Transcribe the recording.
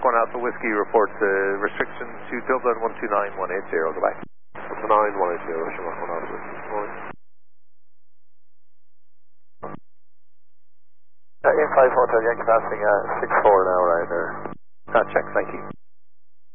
One Alpha Whiskey reports restriction to Dublin 129180. Goodbye. 19180, Shamrock 1 Alpha Whiskey. Morning. In 5 Hotel Yankee passing 64 now, right there. Check, thank you.